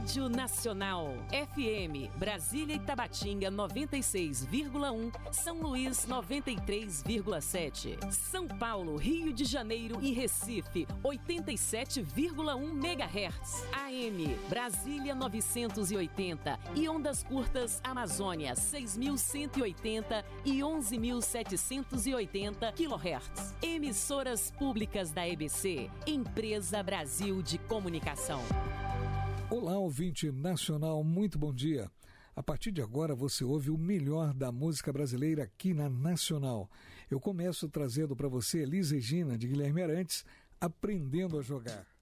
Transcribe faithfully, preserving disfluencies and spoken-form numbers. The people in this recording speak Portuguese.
Rádio Nacional, F M, Brasília e Tabatinga noventa e seis vírgula um, São Luís noventa e três vírgula sete, São Paulo, Rio de Janeiro e Recife oitenta e sete vírgula um megahertz, A M, Brasília novecentos e oitenta e ondas curtas Amazônia seis mil cento e oitenta e onze mil setecentos e oitenta quilohertz. Emissoras públicas da E B C, Empresa Brasil de Comunicação. Olá, ouvinte nacional, muito bom dia. A partir de agora você ouve o melhor da música brasileira aqui na Nacional. Eu começo trazendo para você Elis Regina, de Guilherme Arantes, Aprendendo a Jogar.